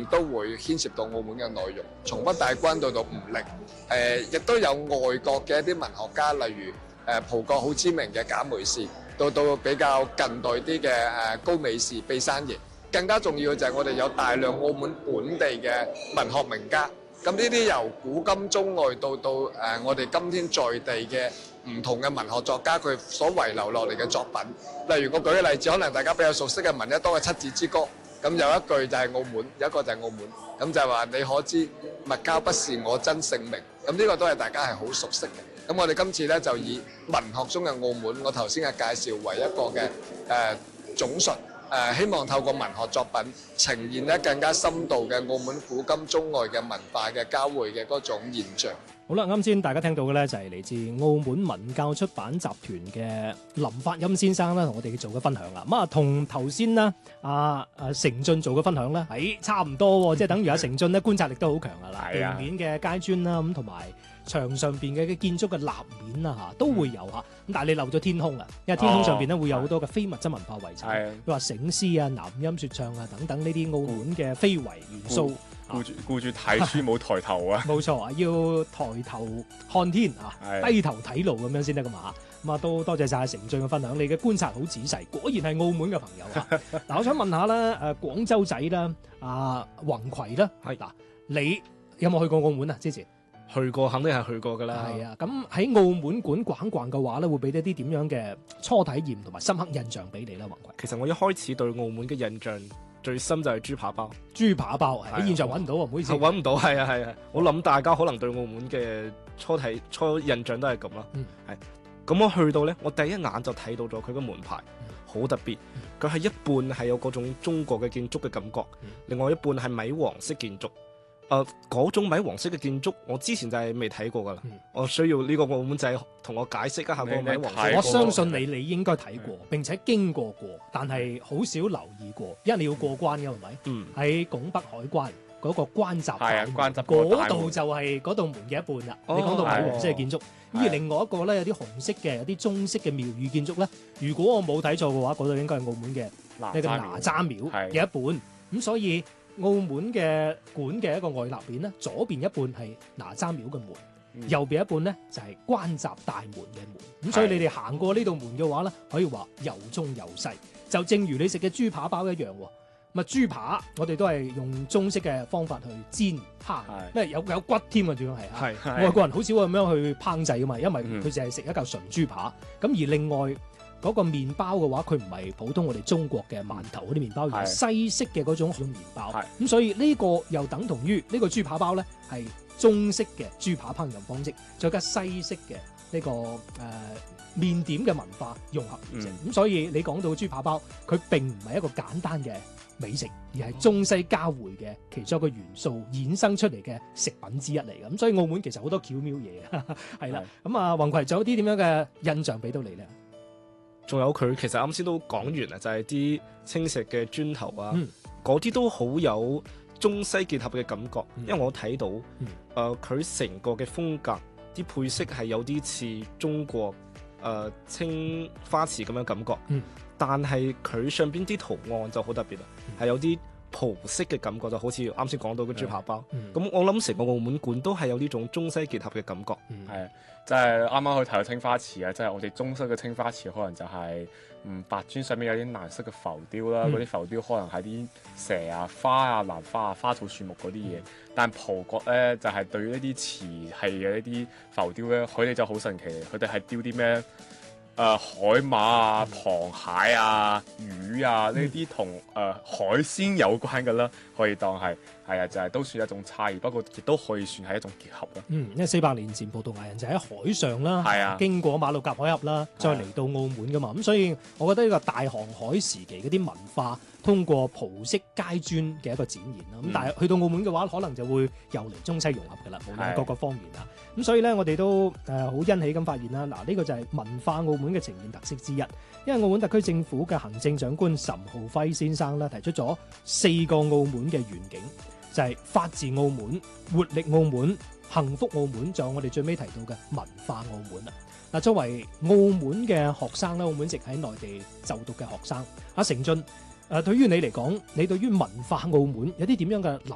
都會牽涉到澳門嘅內容，從北大關到吳力，亦都有外國嘅一啲文學家，例如葡國好知名嘅賈梅士，到比較近代啲嘅高美士、畢山爺。更加重要嘅就係我哋有大量澳門本地嘅文學名家。咁呢啲由古今中外到我哋今天在地嘅唔同嘅文學作家，佢所遺留落嚟嘅作品，例如我舉個例子，可能大家比較熟悉嘅聞一多嘅《七子之歌》，咁有一句就係澳門，有一個就係澳門，咁就係話你可知物交不是我真姓名，咁呢個都係大家係好熟悉嘅。咁我哋今次呢，就以文學中嘅澳門，我頭先嘅介紹為一個嘅總述。希望透過文學作品呈現咧更加深度嘅澳門古今中外嘅文化嘅交匯嘅嗰種現象。 好啦，啱先大家聽到嘅咧就係嚟自澳門文教出版集團嘅林發欽先生啦，同我哋做嘅分享啦。咁啊，同頭先啦成俊做嘅分享咧，差唔多喎，即係等於阿成俊咧觀察力都好強噶啦，地面嘅階磚啦，咁同埋牆上邊嘅建築嘅立面啦都會有嚇。咁但係你漏咗天空啊，因為天空上邊咧會有好多嘅非物質文化遺產，譬如話醒獅啊、南音説唱啊等等呢啲澳門嘅非遺元素。 顧住睇書冇抬頭啊！ 冇錯啊，要抬頭看天啊，低頭睇路咁樣先得噶嘛。咁啊，都多謝晒成俊嘅分享，你嘅觀察好仔細，果然係澳門嘅朋友啊！嗱，我想問下啦，廣州仔啦，宏葵啦，嗱，你有冇去過澳門啊？之前去過，肯定係去過噶啦。 係啊，咁喺澳門館逛逛嘅話咧，會俾一啲點樣嘅初體驗同埋深刻印象俾你啦，宏葵。 其實我一開始對澳門嘅印象最深就係豬扒包。 豬扒包喺現場揾唔到啊，唔好意思。 揾唔到，係啊。我諗大家可能對澳門嘅初印象都係咁啦。咁我去到呢，我第一眼就睇到咗佢個門牌，好特別。佢係一半係有嗰種中國嘅建築嘅感覺，另外一半係米黃色建築。嗰種米黃色嘅建築，我之前就係未睇過噶啦。我需要呢個澳門仔同我解釋一下個米黃色。 我相信你應該睇過，並且經過過，但係好少留意過，因為你要過關嘅係咪？喺拱北海關嗰個關閘， 關閘嗰度就係嗰道門嘅一半啦。你講到米黃色嘅建築，而另外一個咧有啲紅色嘅、有啲中式嘅廟宇建築咧，如果我冇睇錯嘅話，嗰度應該係澳門嘅呢個哪吒廟嘅一半。咁所以澳門嘅館嘅一個外立面咧，左邊一半係哪吒廟嘅門，右邊一半咧就係關閘大門嘅門。咁所以你哋行過呢道門嘅話咧，可以話又中又西。就正如你食嘅豬扒包一樣喎。咁啊豬扒我哋都係用中式嘅方法去煎烹，因為有骨添啊，主要係外國人好少咁樣去烹製噶嘛，因為佢淨係食一嚿純豬扒。咁而另外嗰個麵包嘅話，佢唔係普通我哋中國嘅饅頭嗰啲麵包，而係西式嘅嗰種麵包。咁所以呢個又等同於呢個豬扒包咧，係中式嘅豬扒烹飪方式，再加西式嘅呢個麵點嘅文化融合而成。咁所以你講到豬扒包，佢並唔係一個簡單嘅美食，而係中西交匯嘅其中一個元素衍生出嚟嘅食品之一嚟嘅。咁所以澳門其實好多巧妙嘢係啦。咁啊，宏葵仲有啲點樣嘅印象俾到你咧？ 仲有佢其實啱先都講完啦，就係啲青石嘅磚頭啊，嗰啲都好有中西結合嘅感覺。因為我睇到佢成個嘅風格，啲配色係有啲似中國青花瓷咁樣感覺，但係佢上邊啲圖案就好特別啦，係有啲葡式嘅感覺，就好似啱先講到嘅豬扒包。咁我諗成個澳門館都係有呢種中西結合嘅感覺。 係，即係啱啱去睇到青花瓷啊，即係我哋中式嘅青花瓷可能就係白磚上面有啲藍色嘅浮雕啦，嗰啲浮雕可能係啲蛇啊、花啊、蘭花啊、花草樹木嗰啲嘢。但葡國咧就係對於呢啲瓷器嘅一啲浮雕咧，佢哋就好神奇，佢哋係雕啲咩？海馬啊、螃蟹啊、魚啊呢啲同海鮮有關嘅啦，可以當係就係都算一種差異，不過亦都可以算係一種結合啦。 因為400年前葡萄牙人就喺海上啦，經過馬六甲海峽啦，再嚟到澳門噶嘛，咁所以我覺得呢個大航海時期嗰啲文化通過葡式階磚嘅一個展現啦。咁但係去到澳門嘅話，可能就會又嚟中西融合噶啦，無論各個方面啊。咁所以咧，我哋都好欣喜咁發現啦。嗱，呢個就係文化澳門嘅呈現特色之一。因為澳門特區政府嘅行政長官岑浩輝先生咧提出咗4個澳門嘅願景，就係法治澳門、活力澳門、幸福澳門，仲有我哋最尾提到嘅文化澳門啦。嗱，作為澳門嘅學生咧，澳門籍喺內地就讀嘅學生，阿成俊，對於你嚟講，你對於文化澳門有啲點樣嘅諗